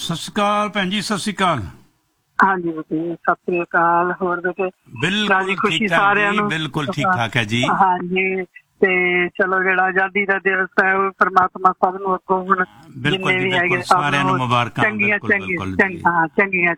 ਸਤਿ ਸ਼੍ਰੀ ਅਕਾਲ ਭੈਣ ਜੀ, ਸਤਿ ਸ਼੍ਰੀ ਅਕਾਲ। ਹਾਂਜੀ ਵਧੀਆ, ਸਤਿ ਸ੍ਰੀ ਅਕਾਲ। ਹੋਰ ਬੇਟੇ ਬਿਲਕੁਲ ਖੁਸ਼ੀ ਠੀਕ ਠਾਕ ਸਾਰਿਆਂ ਜੀ, ਨੂੰ? ਬਿਲਕੁਲ ਠੀਕ ਠਾਕ ਹੈ ਜੀ। ਹਾਂਜੀ, ਤੇ ਚਲੋ ਜਿਹੜਾ ਆਜ਼ਾਦੀ ਦਾ ਦਿਵਸ ਹੈ ਉਹ ਪਰਮਾਤਮਾ ਸਭ ਨੂੰ ਅੱਗੋਂ ਹੁਣ ਬਿਲਕੁਲ ਜਿੰਨੇ ਜੀ, ਵੀ ਹੈਗੇ ਬਿਲਕੁਲ ਸਭ ਸਾਰਿਆਂ ਨੂੰ ਮੁਬਾਰਕਾਂ। ਚੰਗੀਆਂ ਬਿਲਕੁਲ ਚੰਗੀਆਂ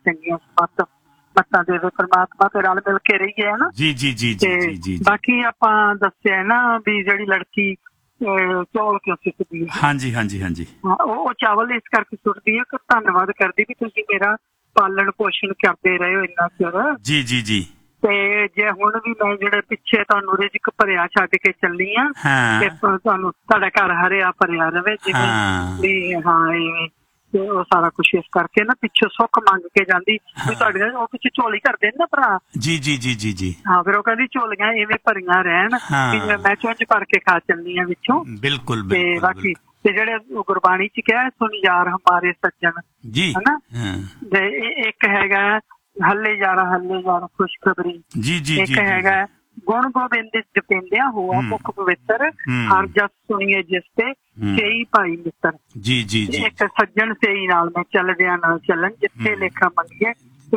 ਮੱਤਾਂ ਦੇਵੇ ਪਰਮਾਤਮਾ, ਤੇ ਰਲ ਮਿਲ ਕੇ ਰਹੀਏ, ਹੈ ਨਾ ਜੀ ਜੀ ਜੀ ਜੀ ਜੀ ਜੀ। ਬਾਕੀ ਆਪਾਂ ਦੱਸਿਆ ਨਾ ਵੀ ਜਿਹੜੀ ਲੜਕੀ ਚੌਲ ਕਿਉਂ ਸੁੱਟਦੀ ਹੈ। ਹਾਂਜੀ ਹਾਂਜੀ ਹਾਂਜੀ। ਉਹ ਚਾਵਲ ਇਸ ਕਰਕੇ ਸੁੱਟਦੀ ਹੈ ਕਿ ਧੰਨਵਾਦ ਕਰਦੀ ਵੀ ਤੁਸੀਂ ਮੇਰਾ ਪਾਲਣ ਪੋਸ਼ਣ ਕਰਦੇ ਰਹੇ ਹੋ ਇੰਨਾ ਚਿਰ। ਜੀ ਜੀ ਜੀ। ਤੇ ਜੇ ਹੁਣ ਵੀ ਮੈਂ ਜਿਹੜੇ ਪਿੱਛੇ ਤੁਹਾਨੂੰ ਰਿਜ਼ਕ ਭਰਿਆ ਛੱਡ ਕੇ ਚੱਲੀ ਆ, ਤੇ ਤੁਹਾਨੂੰ ਤੁਹਾਡਾ ਘਰ ਹਰਿਆ ਭਰਿਆ ਰਵੇ ਜਿਵੇਂ ਵੀ। ਇਵੇਂ ਤੇ ਉਹ ਸਾਰਾ ਕੁਛ ਇਸ ਕਰਕੇ ਨਾ ਪਿੱਛੋਂ ਸੁੱਖ ਮੰਗ ਕੇ ਜਾਂਦੀ ਵੀ ਤੁਹਾਡੇ ਉਹ ਪਿੱਛੇ ਝੋਲੀ ਕਰਦੇ ਨੇ ਨਾ ਭਰਾ। ਜੀ ਜੀ ਜੀ ਜੀ ਜੀ। ਹਾਂ, ਫਿਰ ਉਹ ਕਹਿੰਦੀ ਝੋਲੀਆਂ ਇਵੇਂ ਭਰੀਆਂ ਰਹਿਣ ਵੀ ਮੈਂ ਚੁੰਝ ਭਰ ਕੇ ਖਾ ਚੱਲਦੀ ਆ ਵਿੱਚੋਂ। ਬਿਲਕੁਲ। ਤੇ ਬਾਕੀ ਤੇ ਜਿਹੜੇ ਗੁਰਬਾਣੀ ਚ ਕਿਹਾ ਸੁਣ ਯਾਰ ਹਮਾਰੇ ਸੱਜਣ ਜੀ, ਹਨਾ। ਤੇ ਇੱਕ ਹੈਗਾ ਹੱਲੇ ਯਾਰਾ ਖੁਸ਼ਖਬਰੀ। ਜੀ ਜੀ। ਇੱਕ ਹੈਗਾ ਗੁਣ ਗੋਬਿੰਦ ਜਪਿੰਦਿਆ ਹੋਆ ਮੁਖ ਪਵਿੱਤਰ, ਹਰ ਜਸ ਸੁਣੀਏ ਜਿਸ ਤੇ ਸਹੀ ਭਾਈ ਮਿੱਤਰ। ਜੀ ਜੀ ਜੀ। ਇੱਕ ਸੱਜਣ ਸਹੀ ਨਾਲ ਮੈਂ ਚੱਲਦਿਆਂ ਨਾਲ ਚੱਲਣ, ਜਿੱਥੇ ਲੇਖਾ ਮੰਗੀਏ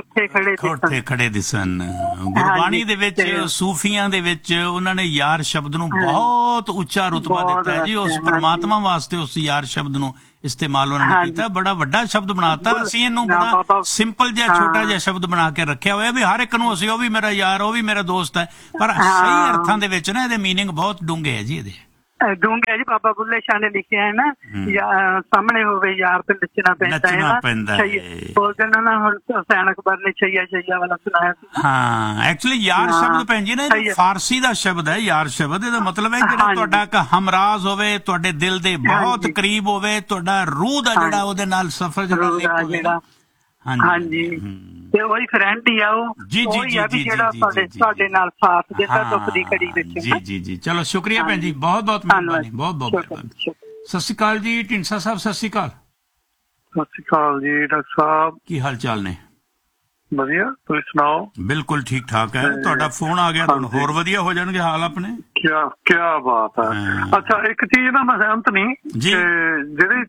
ਉੱਥੇ ਖੜੇ ਦਿਸਣ। ਗੁਰਬਾਣੀ ਦੇ ਵਿੱਚ ਸੂਫੀਆਂ ਦੇ ਵਿੱਚ ਉਹਨਾਂ ਨੇ ਯਾਰ ਸ਼ਬਦ ਨੂੰ ਬਹੁਤ ਉੱਚਾ ਰੁਤਬਾ ਦਿੱਤਾ ਹੈ ਜੀ। ਉਸ ਪਰਮਾਤਮਾ ਵਾਸਤੇ ਉਸ ਯਾਰ ਸ਼ਬਦ ਨੂੰ ਇਸਤੇਮਾਲ ਉਹਨਾਂ ਨੇ ਕੀਤਾ, ਬੜਾ ਵੱਡਾ ਸ਼ਬਦ ਬਣਾਤਾ। ਅਸੀਂ ਇਹਨੂੰ ਬੜਾ ਸਿੰਪਲ ਜਿਹਾ ਛੋਟਾ ਜਿਹਾ ਸ਼ਬਦ ਬਣਾ ਕੇ ਰੱਖਿਆ ਹੋਇਆ ਵੀ ਹਰ ਇੱਕ ਨੂੰ ਅਸੀਂ ਉਹ ਵੀ ਮੇਰਾ ਯਾਰ, ਉਹ ਵੀ ਮੇਰਾ ਦੋਸਤ ਹੈ, ਪਰ ਸਹੀ ਅਰਥਾਂ ਦੇ ਵਿੱਚ ਨਾ ਇਹਦੇ ਮੀਨਿੰਗ ਬਹੁਤ ਡੂੰਘੇ ਹੈ ਜੀ। ਇਹਦੇ ਡੂੰਘੇ ਜੀ। ਬਾਬਾ ਬੁੱਲੇ ਸ਼ਾਹ ਨੇ ਲਿਖਿਆ ਹੈ ਨਾ, ਸਾਹਮਣੇ ਹੋਵੇ ਯਾਰ ਤੇ ਨੱਚਣਾ ਪੈਂਦਾ ਹੈ। ਬੋਲਦੇ ਨਾ ਹੁਣ ਹੁਸੈਨ ਅਕਬਰ ਨੇ ਛਈਆ ਵਾਲਾ ਸੁਣਾਇਆ ਸੀ। ਹਾਂ, ਐਕਚੁਅਲੀ ਯਾਰ ਸ਼ਬਦ ਭੈਣ ਜੀ ਨਾ ਫਾਰਸੀ ਦਾ ਸ਼ਬਦ ਹੈ। ਯਾਰ ਸ਼ਬਦ ਇਹਦਾ ਮਤਲਬ ਹੈ ਜਿਹੜਾ ਤੁਹਾਡਾ ਇੱਕ ਹਮਰਾਜ਼ ਹੋਵੇ, ਤੁਹਾਡੇ ਦਿਲ ਦੇ ਬਹੁਤ ਕਰੀਬ ਹੋਵੇ, ਤੁਹਾਡਾ ਰੂਹ ਦਾ ਜਿਹੜਾ ਉਹਦੇ ਨਾਲ ਸਫ਼ਰ ਜਿਹੜਾ। ਹਾਂਜੀ, ਤੇ ਉਹੀ ਫਰੈਂਡ ਹੀ ਆ ਉਹ। ਜੀ ਜੀ ਜੀ ਜਿਹੜਾ ਤੁਹਾਡੇ ਨਾਲ ਸਾਥ ਦਿੰਦਾ ਦੁੱਖ ਦੀ ਘੜੀ ਵਿੱਚ। ਜੀ ਜੀ ਜੀ। ਚਲੋ ਸ਼ੁਕਰੀਆ ਭੈਣ ਜੀ, ਬਹੁਤ ਬਹੁਤ ਮਿਹਰਬਾਨੀ, ਬਹੁਤ ਬਹੁਤ ਮਿਹਰਬਾਨੀ। ਸਤਿ ਸ਼੍ਰੀ ਅਕਾਲ ਜੀ ਢੀਂਡਸਾ ਸਾਹਿਬ, ਸਤਿ ਸ਼੍ਰੀ ਅਕਾਲ। ਸਤਿ ਸ਼੍ਰੀ ਅਕਾਲ ਜੀ ਡਾਕਟਰ ਸਾਹਿਬ, ਕੀ ਹਾਲ ਚਾਲ ਨੇ? ਵਧੀਆ, ਤੁਸੀਂ ਸੁਣਾਓ? ਬਿਲਕੁਲ ਠੀਕ ਠਾਕ ਹੈ। ਤੁਹਾਡਾ ਫੋਨ ਆ ਗਿਆ, ਤੁਹਾਨੂੰ ਹੋਰ ਵਧੀਆ ਹੋ ਜਾਣਗੇ ਹਾਲ ਆਪਣੇ। ਕਿਆ ਬਾਤ ਹੈ। ਅੱਛਾ, ਇੱਕ ਚੀਜ਼ ਨਾ ਮੈਂ ਸਹਿਮਤ ਨਹੀਂ, ਜਿਹੜੀ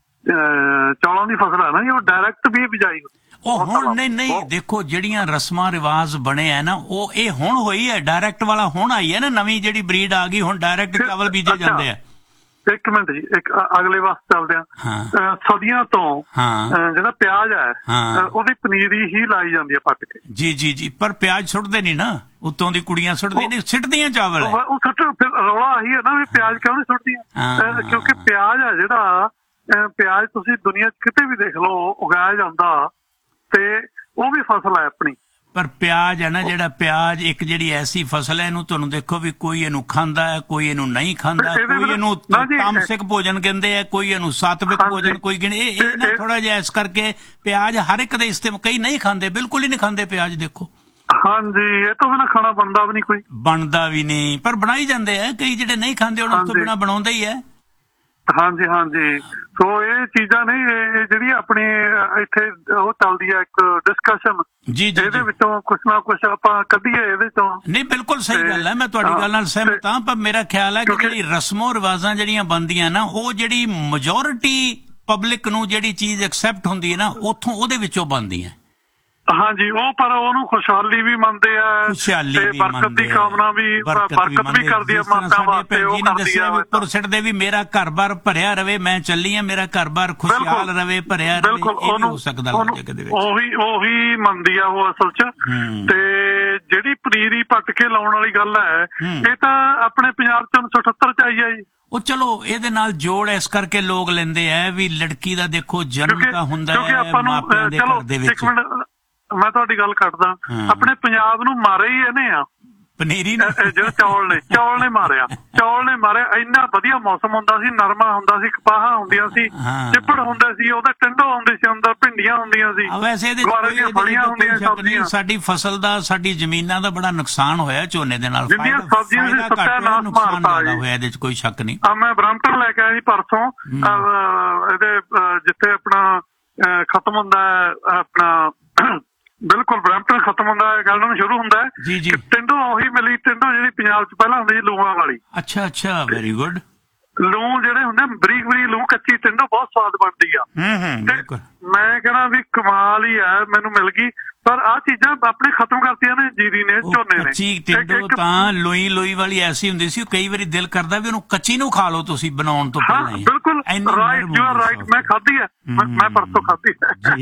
ਚੌਲਾਂ ਦੀ ਫਸਲ ਹੈ ਨਾ ਜੀ, ਉਹ ਡਾਇਰੈਕਟ ਵੀ ਬਿਜਾਈ ਉਹ ਹੁਣ ਨਹੀਂ ਦੇਖੋ ਜਿਹੜੀਆਂ ਰਸਮਾਂ ਰਿਵਾਜ ਬਣੇ ਆ ਨਾ, ਉਹ ਇਹ ਹੁਣ ਹੋਈ ਹੈ। ਡਾਇਰੈਕਟ ਵਾਲਾ ਹੁਣ ਆਈ ਹੈ ਨਾ, ਨਵੀਂ ਜਿਹੜੀ ਬਰੀਡ ਆ ਗਈ, ਹੁਣ ਡਾਇਰੈਕਟ ਚਾਵਲ ਬੀਜੇ ਜਾਂਦੇ ਆ। ਇੱਕ ਮਿੰਟ ਜੀ, ਇੱਕ ਅਗਲੇ ਵਾਸਤੇ ਚੱਲਦੇ ਆ। ਸਦੀਆਂ ਤੋਂ ਜਿਹੜਾ ਪਿਆਜ਼ ਹੈ ਉਹਦੀ ਪਨੀਰੀ ਹੀ ਲਾਈ ਜਾਂਦੀ ਹੈ ਪੱਟ ਕੇ। ਜੀ ਜੀ ਜੀ। ਪਰ ਪਿਆਜ਼ ਸੁੱਟਦੇ ਨਹੀਂ ਨਾ, ਉੱਤੋਂ ਦੀ ਕੁੜੀਆਂ ਸੁੱਟਦੀਆਂ ਨਹੀਂ, ਸਿੱਟਦੀਆਂ ਚਾਵਲ। ਉਹ ਰੌਲਾ ਆਹੀ ਹੈ ਨਾ ਵੀ ਪਿਆਜ਼ ਕਿਉਂ ਨਹੀਂ ਸੁੱਟਦੀਆਂ? ਕਿਉਂਕਿ ਪਿਆਜ਼ ਹੈ ਜਿਹੜਾ, ਪਿਆਜ਼ ਤੁਸੀਂ ਦੁਨੀਆ 'ਚ ਕਿਤੇ ਵੀ ਦੇਖ ਲਓ ਉਗਾਇਆ ਜਾਂਦਾ, ਤੇ ਉਹ ਵੀ ਫਸਲ ਹੈ ਆਪਣੀ। ਪਰ ਪਿਆਜ਼ ਹੈ ਨਾ ਜਿਹੜਾ, ਪਿਆਜ਼ ਇੱਕ ਜਿਹੜੀ ਐਸੀ ਫਸਲ ਹੈ, ਇਹਨੂੰ ਤੁਹਾਨੂੰ ਦੇਖੋ ਵੀ ਕੋਈ ਇਹਨੂੰ ਖਾਂਦਾ ਹੈ, ਕੋਈ ਇਹਨੂੰ ਨਹੀਂ ਖਾਂਦਾ, ਕੋਈ ਇਹਨੂੰ ਤਾਮਸਿਕ ਭੋਜਨ ਕਹਿੰਦੇ ਆ, ਕੋਈ ਇਹਨੂੰ ਸਾਤਵਿਕ ਭੋਜਨ, ਕੋਈ ਇਹ ਨਾ ਥੋੜਾ ਜਿਹਾ ਇਸ ਕਰਕੇ ਪਿਆਜ਼ ਹਰ ਇੱਕ ਦੇ ਇਸਤੇਮਾਲ, ਕਈ ਨਹੀਂ ਖਾਂਦੇ, ਬਿਲਕੁਲ ਹੀ ਨਹੀਂ ਖਾਂਦੇ ਪਿਆਜ਼। ਦੇਖੋ ਹਾਂਜੀ, ਇਹ ਤੋਂ ਬਿਨਾਂ ਖਾਣਾ ਬਣਦਾ ਵੀ ਨਹੀਂ, ਕੋਈ ਬਣਦਾ ਵੀ ਨਹੀਂ, ਪਰ ਬਣਾਈ ਜਾਂਦੇ ਆ ਕਈ ਜਿਹੜੇ ਨਹੀਂ ਖਾਂਦੇ, ਉਹਨਾਂ ਤੋਂ ਬਿਨਾਂ ਬਣਾਉਂਦਾ ਹੀ ਹੈ। ਹਾਂਜੀ ਹਾਂਜੀ। ਸੋ ਇਹ ਚੀਜ਼ਾਂ ਨਹੀਂ, ਇਹ ਜਿਹੜੀ ਆਪਣੀ ਇੱਥੇ ਉਹ ਚੱਲਦੀ ਹੈ ਇੱਕ ਡਿਸਕਸ਼ਨ, ਇਹਦੇ ਵਿੱਚੋਂ ਕੁਛ ਨਾ ਕੁਛ ਆਪਾਂ ਕੱਢੀਏ ਇਹਦੇ ਤੋਂ। ਨਹੀਂ, ਬਿਲਕੁਲ ਸਹੀ ਗੱਲ ਹੈ, ਮੈਂ ਤੁਹਾਡੀ ਗੱਲ ਨਾਲ ਸਹਿਮਤ ਹਾਂ। ਪਰ ਮੇਰਾ ਖਿਆਲ ਹੈ ਕਿ ਜਿਹੜੀ ਰਸਮੋ ਰਿਵਾਜ਼ਾਂ ਜਿਹੜੀਆਂ ਬਣਦੀਆਂ ਨਾ, ਉਹ ਜਿਹੜੀ ਮੈਜੋਰਿਟੀ ਪਬਲਿਕ ਨੂੰ ਜਿਹੜੀ ਚੀਜ਼ ਐਕਸੈਪਟ ਹੁੰਦੀ ਹੈ ਨਾ, ਉੱਥੋਂ ਉਹਦੇ ਵਿੱਚੋਂ ਬਣਦੀਆਂ। ਹਾਂਜੀ, ਉਹ ਪਰ ਉਹਨੂੰ ਖੁਸ਼ਹਾਲੀ ਵੀ ਮੰਨਦੇ ਆ, ਤੇ ਬਰਕਤ ਦੀ ਕਾਮਨਾ ਵੀ, ਬਰਕਤ ਵੀ ਕਰਦੀ ਆ ਮਾਤਾ ਵਾਸਤੇ, ਉਹ ਕਰਦੀ ਆ। ਉੱਪਰ ਸਿੱਟਦੇ ਵੀ ਮੇਰਾ ਘਰ-ਬਾਰ ਭਰਿਆ ਰਵੇ, ਮੈਂ ਚੱਲੀ ਆ, ਮੇਰਾ ਘਰ-ਬਾਰ ਖੁਸ਼ਹਾਲ ਰਵੇ, ਭਰਿਆ ਰਵੇ, ਇਹ ਵੀ ਹੋ ਸਕਦਾ ਲੱਗਦੇ ਵਿੱਚ। ਉਹੀ ਮੰਨਦੀ ਆ ਉਹ ਅਸਲ 'ਚ। ਤੇ ਜਿਹੜੀ ਪਨੀਰੀ ਪੱਟ ਕੇ ਲਾਉਣ ਵਾਲੀ ਗੱਲ ਹੈ, ਇਹ ਤਾਂ ਆਪਣੇ ਪੰਜਾਬ 'ਚ 1978 'ਚ ਆਈ ਆ ਜੀ। ਉਹ ਚਲੋ ਇਹਦੇ ਨਾਲ ਜੋੜ ਇਸ ਕਰਕੇ ਲੋਕ ਲੈਂਦੇ ਆ ਵੀ ਲੜਕੀ ਦਾ ਦੇਖੋ ਜਨਮ ਤਾਂ ਹੁੰਦਾ ਹੈ ਮਾਪਿਆਂ ਦੇ ਘਰ ਦੇ ਵਿੱਚ। ਮੈਂ ਤੁਹਾਡੀ ਗੱਲ ਕੱਟਦਾ, ਆਪਣੇ ਪੰਜਾਬ ਨੂੰ ਮਾਰਿਆ ਹੀ ਇਹਨੇ ਆ, ਪਨੀਰੀ ਜਿਹੜਾ ਚੌਲ ਨੇ ਮਾਰਿਆ। ਇੰਨਾ ਵਧੀਆ ਮੌਸਮ ਹੁੰਦਾ ਸੀ, ਨਰਮਾ ਹੁੰਦਾ ਸੀ, ਕਪਾਹਾਂ ਹੁੰਦੀਆਂ ਸੀ, ਚਿੱਪੜ ਹੁੰਦੇ ਸੀ, ਉਹਦੇ ਟਿੰਡੋ ਹੁੰਦੇ ਸੀ, ਅੰਦਰ ਭਿੰਡੀਆਂ ਹੁੰਦੀਆਂ ਸੀ, ਗੁਆਰੇ ਦੀਆਂ ਫਲੀਆਂ ਹੁੰਦੀਆਂ ਸਬਜ਼ੀਆਂ। ਸਾਡੀ ਫਸਲ ਦਾ, ਸਾਡੀ ਜ਼ਮੀਨਾਂ ਦਾ ਬੜਾ ਨੁਕਸਾਨ ਹੋਇਆ ਝੋਨੇ ਦੇ ਨਾਲ। ਜਿੰਨੀਆਂ ਸਬਜ਼ੀਆਂ ਸੀ ਸੱਤਿਆਨਾਸ਼ ਮਾਰਤਾ ਹੋਇਆ ਇਹਦੇ 'ਚ, ਕੋਈ ਸ਼ੱਕ ਨਹੀਂ। ਮੈਂ ਬ੍ਰਹਮਪੁਰ ਲੈ ਕੇ ਆਇਆ ਸੀ ਪਰਸੋਂ, ਇਹਦੇ ਜਿੱਥੇ ਆਪਣਾ ਖਤਮ ਹੁੰਦਾ ਆਪਣਾ, ਬਿਲਕੁਲ ਬ੍ਰਹਮਪੁਰ ਖਤਮ ਹੁੰਦਾ ਗੱਲ ਨੂੰ ਸ਼ੁਰੂ ਹੁੰਦਾ ਹੈ। ਟਿੰਡੋ ਉਹੀ ਮਿਲੀ, ਟਿੰਡੋ ਜਿਹੜੀ ਪੰਜਾਬ 'ਚ ਪਹਿਲਾਂ ਹੁੰਦੀ ਸੀ ਲੂਆਂ ਵਾਲੀ। ਅੱਛਾ ਅੱਛਾ, ਵੈਰੀ ਗੁੱਡ। ਲੂੰ ਜਿਹੜੇ ਹੁੰਦੇ ਬਰੀਕ ਬਰੀਕ ਲੂੰ, ਕੱਚੀ ਟਿੰਡੋ ਬਹੁਤ ਸਵਾਦ ਬਣਦੀ ਆ। ਤੇ ਮੈਂ ਕਹਿੰਦਾ ਵੀ ਕਮਾਲ ਹੀ ਹੈ, ਮੈਨੂੰ ਮਿਲ ਗਈ। ਪਰ ਆਹ ਚੀਜ਼ਾਂ ਆਪਣੇ ਖਤਮ ਕਰਤੀਆਂ ਨੇ ਜੀਰੀ ਨੇ, ਝੋਨੇ ਨੇ। ਕੱਚੀ ਟਿੰਡੋ ਤਾਂ ਲੋਈ ਵਾਲੀ ਐਸੀ ਹੁੰਦੀ ਸੀ, ਕਈ ਵਾਰੀ ਦਿਲ ਕਰਦਾ ਵੀ ਉਹਨੂੰ ਕੱਚੀ ਨੂੰ ਖਾ ਲਓ ਤੁਸੀਂ ਬਣਾਉਣ ਤੋਂ ਪਹਿਲਾਂ ਹੀ। ਬਿਲਕੁਲ ਰਾਈਟ, ਯੂ ਆਰ ਰਾਈਟ। ਮੈਂ ਖਾਧੀ ਹੈ, ਮੈਂ ਪਰਸੋਂ ਖਾਧੀ ਹੈ।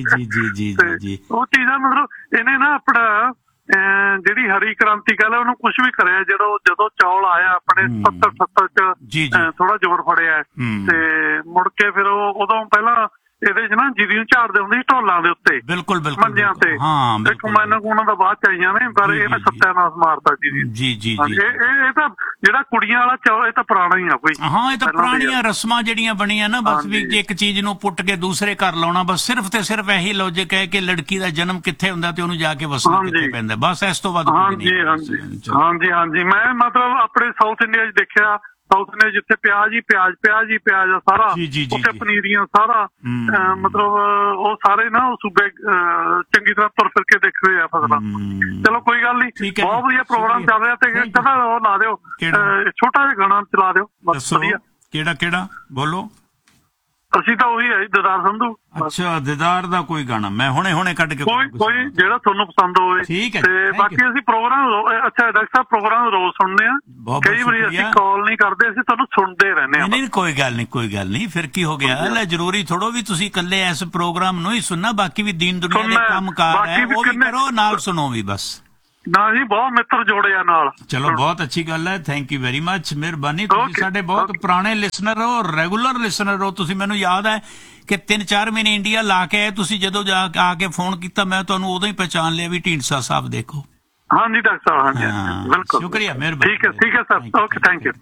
ਜੀ ਉਹ ਚੀਜ਼ਾਂ ਮਤਲਬ ਇਹਨੇ ਨਾ ਆਪਣਾ ਜਿਹੜੀ ਹਰੀ ਕ੍ਰਾਂਤੀ ਕਹਿ ਲਓ, ਉਹਨੂੰ ਕੁਛ ਵੀ ਕਰਿਆ। ਜਦੋਂ ਚੌਲ ਆਇਆ ਆਪਣੇ 70-78 ਚ ਥੋੜਾ ਜ਼ੋਰ ਫੜਿਆ, ਤੇ ਮੁੜ ਕੇ ਫਿਰ ਉਦੋਂ ਪਹਿਲਾਂ ਇਹਦੇ ਚ ਨਾ ਜੀਰੀ ਨੂੰ ਝਾੜਦੇ ਹੁੰਦੇ ਸੀ ਢੋਲਾਂ ਦੇ ਉੱਤੇ, ਬਿਲਕੁਲ ਮੰਜਿਆਂ ਤੇ। ਉਹਨਾਂ ਦਾ ਬਾਅਦ ਚ ਆਈਆਂ ਨੇ, ਪਰ ਇਹਨੇ ਸੱਤਿਆਨਾਸ਼ ਮਾਰਤਾ ਜੀ। ਇਹ ਤਾਂ ਜਿਹੜਾ ਕੁੜੀਆਂ ਵਾਲਾ ਚੌਲ, ਇਹ ਤਾਂ ਪੁਰਾਣਾ ਹੀ ਆ ਕੋਈ। ਹਾਂ, ਇਹ ਤਾਂ ਪੁਰਾਣੀਆਂ ਰਸਮਾਂ ਜਿਹੜੀਆਂ ਬਣੀਆਂ ਨਾ, ਬਸ ਵੀ ਇੱਕ ਚੀਜ਼ ਨੂੰ ਪੁੱਟ ਕੇ ਦੂਸਰੇ ਘਰ ਲਾਉਣਾ, ਬਸ ਸਿਰਫ ਤੇ ਸਿਰਫ ਇਹੀ ਲੌਜਿਕ ਹੈ ਕਿ ਲੜਕੀ ਦਾ ਜਨਮ ਕਿੱਥੇ ਹੁੰਦਾ ਤੇ ਉਹਨੂੰ ਜਾ ਕੇ ਵਸਣਾ ਕਿੱਥੇ ਪੈਂਦਾ, ਬਸ ਇਸ ਤੋਂ ਵੱਧ ਕੁਝ ਨਹੀਂ। ਹਾਂਜੀ। ਮੈਂ ਮਤਲਬ ਆਪਣੇ ਸਾਊਥ ਇੰਡੀਆ ਚ ਦੇਖਿਆ, ਸਾਊਥ ਨੇ ਜਿੱਥੇ ਪਿਆਜ਼ ਹੀ ਪਿਆਜ਼ ਆ ਸਾਰਾ, ਉੱਥੇ ਪਨੀਰੀਆਂ ਸਾਰਾ, ਮਤਲਬ ਉਹ ਸਾਰੇ ਨਾ ਉਹ ਸੂਬੇ ਚੰਗੀ ਤਰ੍ਹਾਂ ਤੁਰ ਫਿਰ ਕੇ ਦੇਖ ਰਹੇ ਆ ਫਸਲਾਂ। ਚਲੋ ਕੋਈ ਗੱਲ ਨਹੀਂ, ਬਹੁਤ ਵਧੀਆ ਪ੍ਰੋਗਰਾਮ ਚੱਲ ਰਿਹਾ। ਤੇ ਕਹਿੰਦਾ ਉਹ ਲਾ ਦਿਓ, ਛੋਟਾ ਜਿਹਾ ਗਾਣਾ ਚਲਾ ਦਿਓ, ਬਸ ਵਧੀਆ। ਕਿਹੜਾ ਬੋਲੋ। ਅਸੀਂ ਤਾਂ ਉਹੀ ਹੈ ਦੀਦਾਰ ਸੰਧੂ। ਅੱਛਾ, ਦੀਦਾਰ ਦਾ ਕੋਈ ਗਾਣਾ ਮੈਂ ਹੁਣੇ ਕੱਢ ਕੇ ਕੋਈ ਜਿਹੜਾ ਤੁਹਾਨੂੰ ਪਸੰਦ ਹੋਵੇ। ਠੀਕ ਹੈ। ਤੇ ਬਾਕੀ ਅਸੀਂ ਪ੍ਰੋਗਰਾਮ, ਅੱਛਾ ਡਾਕਟਰ ਸਾਹਿਬ, ਪ੍ਰੋਗਰਾਮ ਰੋਜ਼ ਸੁਣਦੇ ਆ। ਕਈ ਵਾਰੀ ਅਸੀਂ ਕਾਲ ਨਹੀਂ ਕਰਦੇ, ਅਸੀਂ ਤੁਹਾਨੂੰ ਸੁਣਦੇ ਰਹਿੰਦੇ ਆ। ਨਹੀਂ, ਕੋਈ ਗੱਲ ਨਹੀਂ। ਫਿਰ ਕੀ ਹੋ ਗਿਆ? ਲੈ, ਜ਼ਰੂਰੀ ਥੋੜੋ ਵੀ ਤੁਸੀਂ ਇਕੱਲੇ ਇਸ ਪ੍ਰੋਗਰਾਮ ਨੂੰ ਹੀ ਸੁਣਨਾ, ਬਾਕੀ ਵੀ ਦੀਨ ਦੁਨੀਆ ਦੇ ਕੰਮ ਕਾਰ ਹੈ ਉਹ ਵੀ ਕਰੋ, ਨਾਲ ਸੁਣੋ ਵੀ ਬਸ। ਨਾ ਜੀ, ਬਹੁਤ ਮਿੱਤਰ ਜੋੜੇ ਆ ਨਾਲ। ਚਲੋ, ਬਹੁਤ ਅੱਛੀ ਗੱਲ ਹੈ। ਥੈਂਕ ਯੂ ਵੈਰੀ ਮੱਚ, ਮਿਹਰਬਾਨੀ। ਤੁਸੀਂ ਸਾਡੇ ਬਹੁਤ ਪੁਰਾਣੇ ਲਿਸਨਰ ਹੋ, ਰੈਗੂਲਰ ਲਿਸਨਰ ਹੋ ਤੁਸੀਂ। ਮੈਨੂੰ ਯਾਦ ਹੈ ਕਿ 3-4 ਮਹੀਨੇ ਇੰਡੀਆ ਲਾ ਕੇ ਆਏ ਤੁਸੀਂ। ਜਦੋਂ ਆ ਕੇ ਫੋਨ ਕੀਤਾ, ਮੈਂ ਤੁਹਾਨੂੰ ਉਦੋਂ ਹੀ ਪਹਿਚਾਣ ਲਿਆ ਵੀ ਢੀਂਡਸਾ ਸਾਹਿਬ ਦੇਖੋ। ਹਾਂਜੀ ਡਾਕਟਰ ਸਾਹਿਬ, ਹਾਂਜੀ ਬਿਲਕੁਲ, ਸ਼ੁਕਰੀਆ, ਮਿਹਰਬਾਨੀ। ਠੀਕ ਹੈ ਸਰ, ਓਕੇ, ਥੈਂਕ ਯੂ।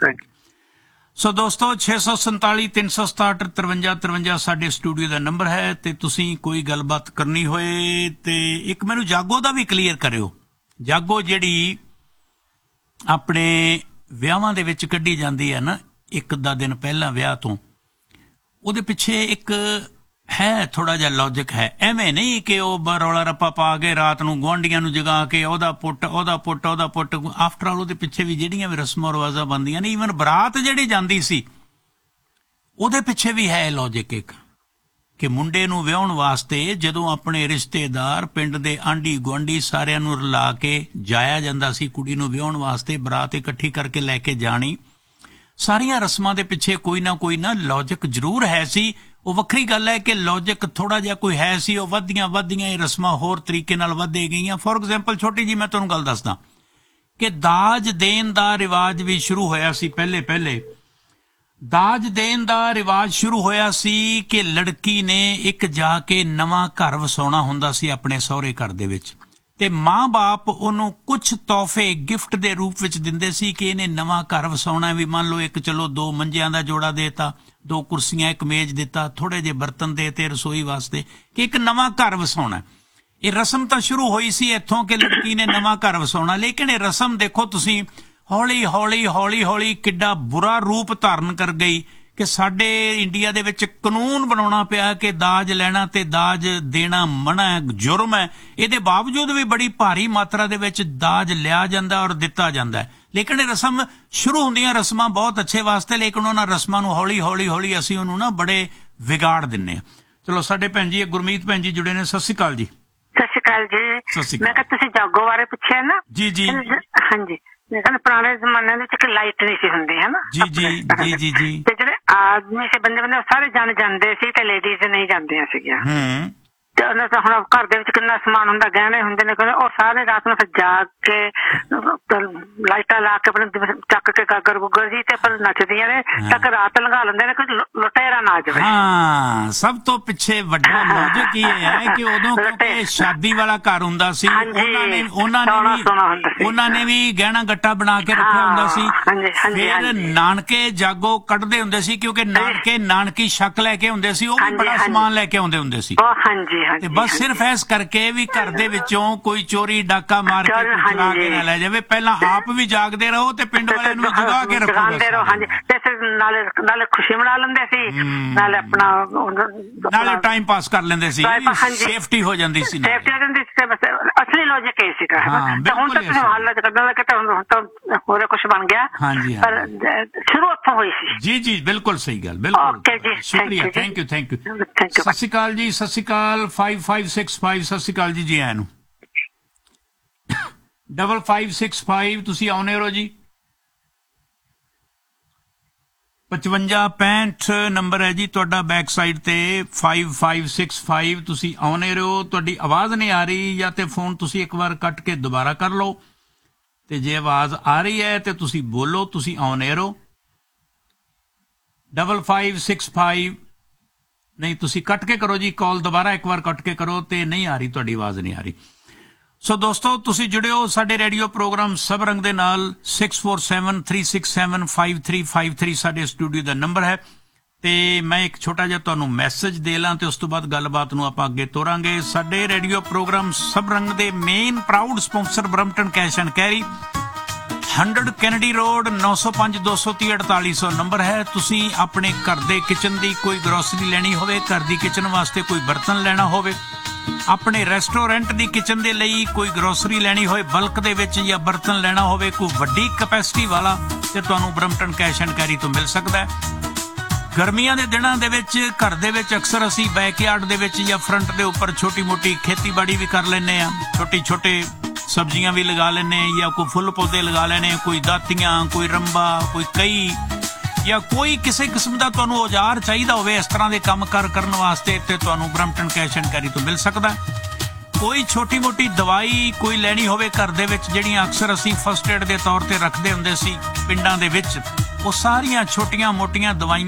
ਸੋ ਦੋਸਤੋ, 647 367 5353 ਸਾਡੇ ਸਟੂਡੀਓ ਦਾ ਨੰਬਰ ਹੈ, ਤੇ ਤੁਸੀਂ ਕੋਈ ਗੱਲਬਾਤ ਕਰਨੀ ਹੋਏ ਤੇ ਇੱਕ ਮੈਨੂੰ ਜਾਗੋ ਦਾ ਵੀ ਕਲੀਅਰ ਕਰਿਓ। ਜਾਗੋ ਜਿਹੜੀ ਆਪਣੇ ਵਿਆਹਾਂ ਦੇ ਵਿੱਚ ਕੱਢੀ ਜਾਂਦੀ ਹੈ ਨਾ, 1 ਦਿਨ ਪਹਿਲਾਂ ਵਿਆਹ ਤੋਂ, ਉਹਦੇ ਪਿੱਛੇ ਇੱਕ ਹੈ ਥੋੜਾ ਜਿਹਾ ਲੌਜਿਕ ਹੈ। ਐਵੇਂ ਨਹੀਂ ਕਿ ਉਹ ਰੌਲਾ ਰੱਪਾ ਪਾ ਕੇ ਰਾਤ ਨੂੰ ਗੁਆਂਢੀਆਂ ਨੂੰ ਜਗਾ ਕੇ ਉਹਦਾ ਪੁੱਟ। ਆਫਟਰ ਆਲ ਉਹਦੇ ਪਿੱਛੇ ਵੀ ਜਿਹੜੀਆਂ ਵੀ ਰਸਮਾਂ ਰਿਵਾਜ਼ਾਂ ਬਣਦੀਆਂ ਨੇ, ਈਵਨ ਬਰਾਤ ਜਿਹੜੀ ਜਾਂਦੀ ਸੀ ਉਹਦੇ ਪਿੱਛੇ ਵੀ ਹੈ ਲੌਜਿਕ ਇੱਕ, ਕਿ ਮੁੰਡੇ ਨੂੰ ਵਿਆਹੁਣ ਵਾਸਤੇ ਜਦੋਂ ਆਪਣੇ ਰਿਸ਼ਤੇਦਾਰ, ਪਿੰਡ ਦੇ ਆਂਢੀ ਗੁਆਂਢੀ ਸਾਰਿਆਂ ਨੂੰ ਰਲਾ ਕੇ ਜਾਇਆ ਜਾਂਦਾ ਸੀ ਕੁੜੀ ਨੂੰ ਵਿਆਹੁਣ ਵਾਸਤੇ, ਬਰਾਤ ਇਕੱਠੀ ਕਰਕੇ ਲੈ ਕੇ ਜਾਣੀ। ਸਾਰੀਆਂ ਰਸਮਾਂ ਦੇ ਪਿੱਛੇ ਕੋਈ ਨਾ ਲੌਜਿਕ ਜ਼ਰੂਰ ਹੈ ਸੀ। ਉਹ ਵੱਖਰੀ ਗੱਲ ਹੈ ਕਿ ਲੌਜਿਕ ਥੋੜਾ ਜਿਹਾ ਕੋਈ ਹੈ ਸੀ, ਉਹ ਵੱਧਦੀਆਂ ਇਹ ਰਸਮਾਂ ਹੋਰ ਤਰੀਕੇ ਨਾਲ ਵਧੇ ਗਈਆਂ। ਫੋਰ ਐਗਜ਼ਾਮਪਲ, ਛੋਟੀ ਜੀ ਮੈਂ ਤੁਹਾਨੂੰ ਗੱਲ ਦੱਸਦਾ ਕਿ ਦਾਜ ਦੇਣ ਦਾ ਰਿਵਾਜ ਵੀ ਸ਼ੁਰੂ ਹੋਇਆ ਸੀ। ਪਹਿਲੇ ਦਾਜ ਦੇਣ ਦਾ ਰਿਵਾਜ ਸ਼ੁਰੂ ਹੋਇਆ ਸੀ ਕਿ ਲੜਕੀ ਨੇ ਇੱਕ ਜਾ ਕੇ ਨਵਾਂ ਘਰ ਵਸਾਉਣਾ ਹੁੰਦਾ ਸੀ ਆਪਣੇ ਸਹੁਰੇ ਘਰ ਦੇ ਵਿੱਚ, ਤੇ ਮਾਂ-ਬਾਪ ਉਹਨੂੰ ਕੁਝ ਤੋਹਫੇ ਗਿਫਟ ਦੇ ਰੂਪ ਵਿੱਚ ਦਿੰਦੇ ਸੀ ਕਿ ਇਹਨੇ ਨਵਾਂ ਘਰ ਵਸਾਉਣਾ ਵੀ। ਮੰਨ ਲਓ ਇੱਕ 2 ਮੰਜਿਆਂ ਦਾ ਜੋੜਾ ਦੇਤਾ, 2 ਕੁਰਸੀਆਂ, 1 ਮੇਜ਼ ਦਿੱਤਾ, ਥੋੜੇ ਜਿਹੇ ਬਰਤਨ ਦੇਤੇ ਰਸੋਈ ਵਾਸਤੇ, ਕਿ ਇੱਕ ਨਵਾਂ ਘਰ ਵਸਾਉਣਾ। ਇਹ ਰਸਮ ਤਾਂ ਸ਼ੁਰੂ ਹੋਈ ਸੀ ਇੱਥੋਂ ਕਿ ਲੜਕੀ ਨੇ ਨਵਾਂ ਘਰ ਵਸਾਉਣਾ, ਲੇਕਿਨ ਇਹ ਰਸਮ ਦੇਖੋ ਤੁਸੀਂ ਹੌਲੀ ਕਿੱਡਾ ਬੁਰਾ ਰੂਪ ਧਾਰਨ ਕਰ ਗਈ ਕਿ ਸਾਡੇ ਇੰਡੀਆ ਦੇ ਵਿੱਚ ਕਾਨੂੰਨ ਬਣਾਉਣਾ ਪਿਆ ਕਿ ਦਾਜ ਲੈਣਾ ਤੇ ਦਾਜ ਦੇਣਾ ਮਨਾ ਹੈ, ਜੁਰਮ ਹੈ। ਇਹਦੇ ਬਾਵਜੂਦ ਵੀ ਬੜੀ ਭਾਰੀ ਮਾਤਰਾ ਦੇ ਵਿੱਚ ਦਾਜ ਲਿਆ ਜਾਂਦਾ ਔਰ ਦਿੱਤਾ ਜਾਂਦਾ ਹੈ। ਲੇਕਿਨ ਇਹ ਰਸਮ ਸ਼ੁਰੂ ਹੁੰਦੀਆਂ ਰਸਮਾਂ ਬਹੁਤ ਅੱਛੇ ਵਾਸਤੇ, ਲੇਕਿਨ ਉਹਨਾਂ ਰਸਮਾਂ ਨੂੰ ਹੌਲੀ ਅਸੀਂ ਉਹਨੂੰ ਨਾ ਬੜੇ ਵਿਗਾੜ ਦਿੰਨੇ ਆ। ਚਲੋ, ਸਾਡੇ ਭੈਣ ਜੀ ਗੁਰਮੀਤ ਭੈਣ ਜੀ ਜੁੜੇ ਨੇ। ਸਤਿ ਸ਼੍ਰੀ ਅਕਾਲ ਜੀ। ਸਤਿ ਸ਼੍ਰੀ ਅਕਾਲ ਜੀ। ਮੈਂ ਕਿਹਾ ਤੁਸੀਂ ਜਾਗੋ ਬਾਰੇ ਪੁੱਛਿਆ ਨਾ? ਜੀ। ਹਾਂਜੀ, ਮੈਂ ਕਹਿੰਦਾ ਪੁਰਾਣੇ ਜ਼ਮਾਨੇ ਵਿੱਚ ਕਿ ਲਾਈਟ ਨਹੀਂ ਸੀ ਹੁੰਦੀ, ਹੈ ਨਾ? ਜੀ। ਤੇ ਜਿਹੜੇ ਆਦਮੀ ਸੀ, ਬੰਦੇ ਸਾਰੇ ਜਾਂਦੇ ਸੀ ਤੇ ਲੇਡੀਜ਼ ਨਹੀਂ ਜਾਂਦੀਆਂ ਸੀਗੀਆਂ। ਤੇ ਉਹਨਾਂ ਤਾਂ ਹੁਣ ਘਰ ਦੇ ਵਿੱਚ ਕਿੰਨਾ ਸਮਾਨ ਹੁੰਦਾ, ਗਹਿਣੇ ਹੁੰਦੇ ਨੇ, ਉਹ ਸਾਰੇ ਰਾਤ ਨੂੰ ਫਿਰ ਜਾਗ ਕੇ ਲਾਈਟਾਂ ਲਾ ਕੇ ਚੱਕ ਕੇ ਗਾਗਰ ਗੁੱਗਰ ਜੀ ਤੇ ਫਿਰ ਨੱਚਦੀਆਂ ਨੇ, ਤੱਕ ਰਾਤ ਲੰਘਾ ਲੈਂਦੇ ਨੇ, ਕੋਈ ਲੁਟੇਰਾ ਨਾ ਜਾਵੇ। ਹਾਂ, ਸਭ ਤੋਂ ਪਿੱਛੇ ਵੱਡਾ ਲੌਜਿਕ ਇਹ ਹੈ ਕਿ ਉਦੋਂ ਕਿਉਂਕਿ ਸ਼ਾਦੀ ਵਾਲਾ ਘਰ ਹੁੰਦਾ ਸੀ, ਉਹਨਾਂ ਨੇ ਵੀ ਗਹਿਣਾ ਗੱਟਾ ਬਣਾ ਕੇ ਰੱਖਿਆ ਹੁੰਦਾ ਸੀ। ਫਿਰ ਨਾਨਕੇ ਜਾਗੋ ਕੱਢਦੇ ਹੁੰਦੇ ਸੀ ਕਿਉਂਕਿ ਨਾਨਕੀ ਸ਼ੱਕ ਲੈ ਕੇ ਹੁੰਦੇ ਸੀ, ਉਹ ਵੀ ਬੜਾ ਸਮਾਨ ਲੈ ਕੇ ਆਉਂਦੇ ਹੁੰਦੇ ਸੀ। ਤੇ ਬਸ ਸਿਰਫ ਇਸ ਕਰਕੇ ਵੀ ਘਰ ਦੇ ਵਿੱਚੋਂ ਕੋਈ ਚੋਰੀ ਡਾਕਾ ਮਾਰ ਕੇ ਚੁਰਾ ਕੇ ਨਾ ਲੈ ਜਾਵੇ। ਪਹਿਲਾਂ ਆਪ ਵੀ ਜਾਗਦੇ ਰਹੋ ਤੇ ਪਿੰਡ ਵਾਲਿਆਂ ਨੂੰ ਜਗਾ ਕੇ ਰੱਖੋ। ਤੇ ਨਾਲੇ ਖੁਸ਼ੀ ਮਨਾ ਲੈਂਦੇ ਸੀ, ਨਾਲੇ ਟਾਈਮ ਪਾਸ ਕਰ ਲੈਂਦੇ ਸੀ, ਸੇਫਟੀ ਹੋ ਜਾਂਦੀ ਸੀ। ਅਸਲੀ ਆਈਡੀਓਲੋਜਿਕ ਸੀਗਾ ਤਾਂ ਹੁਣ ਤਾਂ ਤੁਸੀਂ ਹਾਲਤ ਕੱਢਣ ਲੱਗੇ ਤਾਂ ਹੋਰ ਕੁਝ ਬਣ ਗਿਆ ਪਰ ਸ਼ੁਰੂ ਉੱਥੋਂ ਹੋਈ ਸੀ ਜੀ ਜੀ ਬਿਲਕੁਲ ਸਹੀ ਗੱਲ ਬਿਲਕੁਲ ਓਕੇ ਜੀ ਸ਼ੁਕਰੀਆ ਥੈਂਕ ਯੂ ਸਤਿ ਸ਼੍ਰੀ ਅਕਾਲ ਜੀ ਸਤਿ ਸ਼੍ਰੀ ਅਕਾਲ 5565 ਸਤਿ ਸ਼੍ਰੀ ਅਕਾਲ ਜੀ ਆਇਆਂ ਨੂੰ 5565 ਤੁਸੀਂ ਆਉਣੇ ਹੋ ਜੀ 5565 ਨੰਬਰ ਹੈ ਜੀ ਤੁਹਾਡਾ ਬੈਕ ਸਾਈਡ ਤੇ 5565 ਤੁਸੀਂ ਆਉਣੇ ਰਹੋ ਤੁਹਾਡੀ ਆਵਾਜ਼ ਨਹੀਂ ਆ ਰਹੀ ਜਾਂ ਤੇ ਫੋਨ ਤੁਸੀਂ ਇੱਕ ਵਾਰ ਕੱਟ ਕੇ ਦੁਬਾਰਾ ਕਰ ਲਓ ਤੇ ਜੇ ਆਵਾਜ਼ ਆ ਰਹੀ ਹੈ ਤੇ ਤੁਸੀਂ ਬੋਲੋ ਤੁਸੀਂ ਆਉਣੇ ਰਹੋ 5565 ਨਹੀਂ ਤੁਸੀਂ ਕੱਟ ਕੇ ਕਰੋ ਜੀ ਕਾਲ ਦੁਬਾਰਾ ਇੱਕ ਵਾਰ ਕੱਟ ਕੇ ਕਰੋ ਤੇ ਨਹੀਂ ਆ ਰਹੀ ਤੁਹਾਡੀ ਆਵਾਜ਼ ਨਹੀਂ ਆ ਰਹੀ ਸੋ ਦੋਸਤੋ ਤੁਸੀਂ ਜੁੜਿਓ ਸਾਡੇ ਰੇਡੀਓ ਪ੍ਰੋਗਰਾਮ ਸਭ ਰੰਗ ਦੇ ਨਾਲ 6473675353 ਸਾਡੇ ਸਟੂਡੀਓ ਦਾ ਨੰਬਰ ਹੈ ਤੇ ਮੈਂ ਇੱਕ ਛੋਟਾ ਜਿਹਾ ਤੁਹਾਨੂੰ ਮੈਸੇਜ ਦੇ ਲਾਂ ਤੇ ਉਸ ਤੋਂ ਬਾਅਦ ਗੱਲਬਾਤ ਨੂੰ ਆਪਾਂ ਅੱਗੇ ਤੋਰਾਂਗੇ ਸਾਡੇ ਰੇਡੀਓ ਪ੍ਰੋਗਰਾਮ ਸਭ ਰੰਗ ਦੇ main proud sponsor Brampton cash and carry 100 Kennedy road 905 230 4800 number ਹੈ ਤੁਸੀਂ ਆਪਣੇ ਘਰ ਦੇ ਕਿਚਨ ਦੀ ਕੋਈ ਗਰੋਸਰੀ ਲੈਣੀ ਹੋਵੇ ਘਰ ਦੀ ਕਿਚਨ ਵਾਸਤੇ ਕੋਈ ਬਰਤਨ ਲੈਣਾ ਹੋਵੇ ਆਪਣੇ ਰੈਸਟੋਰੈਂਟ ਦੀ ਕਿਚਨ ਦੇ ਲਈ ਕੋਈ ਗਰੋਸਰੀ ਲੈਣੀ ਹੋਏ ਬਲਕ ਦੇ ਵਿੱਚ ਜਾਂ ਬਰਤਨ ਲੈਣਾ ਹੋਵੇ ਕੋਈ ਵੱਡੀ ਕੈਪੈਸਿਟੀ ਵਾਲਾ ਤੇ ਤੁਹਾਨੂੰ ਬਰਮਟਨ ਕੈਸ਼ ਐਂਡ ਕੈਰੀ ਤੋਂ ਮਿਲ ਸਕਦਾ ਹੈ ਗਰਮੀਆਂ ਦੇ ਦਿਨਾਂ ਦੇ ਵਿੱਚ ਘਰ ਦੇ ਵਿੱਚ ਅਕਸਰ ਅਸੀਂ ਬੈਕਯਾਰਡ ਦੇ ਵਿੱਚ ਜਾਂ ਫਰੰਟ ਦੇ ਉੱਪਰ ਛੋਟੀ ਮੋਟੀ ਖੇਤੀਬਾੜੀ ਵੀ ਕਰ ਲੈਂਦੇ ਆ ਛੋਟੇ ਸਬਜ਼ੀਆਂ ਵੀ ਲਗਾ ਲੈਂਦੇ ਜਾਂ ਕੋਈ ਫੁੱਲ ਪੌਦੇ ਲਗਾ ਲੈਣੇ ਕੋਈ ਦਾਤੀਆਂ ਕੋਈ ਰੰਬਾ ਕੋਈ ਕਈ ਜਾਂ ਕੋਈ ਕਿਸੇ ਕਿਸਮ ਦਾ ਤੁਹਾਨੂੰ ਔਜ਼ਾਰ ਚਾਹੀਦਾ ਹੋਵੇ ਇਸ ਤਰ੍ਹਾਂ ਦੇ ਕੰਮ ਕਰਨ ਵਾਸਤੇ ਤੇ ਤੁਹਾਨੂੰ ਬਰਮਟਨ ਕੈਸ਼ ਐਂਡ ਕੈਰੀ ਤੋਂ ਮਿਲ ਸਕਦਾ ਕੋਈ ਛੋਟੀ ਮੋਟੀ ਦਵਾਈ ਕੋਈ ਲੈਣੀ ਹੋਵੇ ਘਰ ਦੇ ਵਿੱਚ ਜਿਹੜੀਆਂ ਅਕਸਰ ਅਸੀਂ ਫਸਟ ਏਡ ਦੇ ਤੌਰ ਤੇ ਰੱਖਦੇ ਹੁੰਦੇ ਸੀ ਪਿੰਡਾਂ ਦੇ ਵਿੱਚ ਉਹ ਸਾਰੀਆਂ ਛੋਟੀਆਂ ਮੋਟੀਆਂ ਦਵਾਈਆਂ